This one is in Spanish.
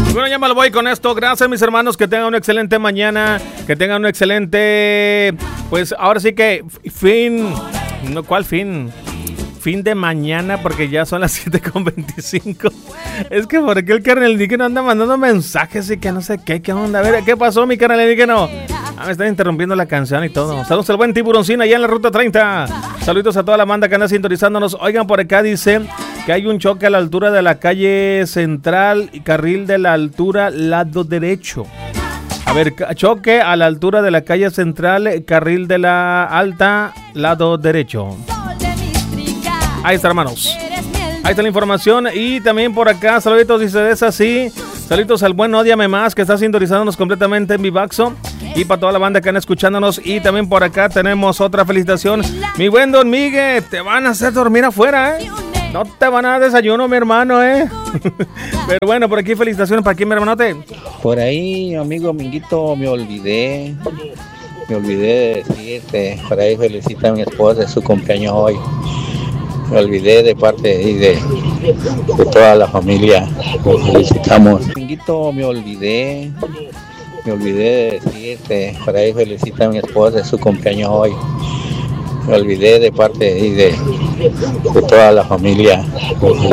Bueno, ya me lo voy con esto. Gracias, mis hermanos. Que tengan una excelente mañana. Que tengan un excelente... Pues ahora sí que fin... No, ¿cuál fin? Fin de mañana, porque ya son las 7:25. Es que por aquí el carnal no anda mandando mensajes y que no sé qué onda. A ver, ¿qué pasó, mi carnal no? Me están interrumpiendo la canción y todo. Saludos al buen Tiburoncín allá en la ruta 30. Saludos a toda la banda que anda sintonizándonos. Oigan, por acá dice que hay un choque a la altura de la calle Central y carril de la altura, lado derecho. A ver, choque a la altura de la calle Central, carril de la alta, lado derecho. Ahí está, hermanos. Ahí está la información. Y también por acá, saluditos, dice, es así. Saluditos al buen Ódiame Más, que está sintonizándonos completamente en Vivaxo. Y para toda la banda que anda escuchándonos. Y también por acá tenemos otra felicitación. Mi buen Don Miguel, te van a hacer dormir afuera, ¿eh? No te van a dar desayuno, mi hermano, ¿eh? Pero bueno, por aquí felicitaciones para aquí, mi hermanote. Por ahí, amigo Minguito, me olvidé de decirte. Por ahí felicita a mi esposa de su cumpleaños hoy. Me olvidé de parte de toda la familia. Nos felicitamos. Minguito, me olvidé de decirte. Por ahí felicita a mi esposa de su cumpleaños hoy. Me olvidé de parte de toda la familia.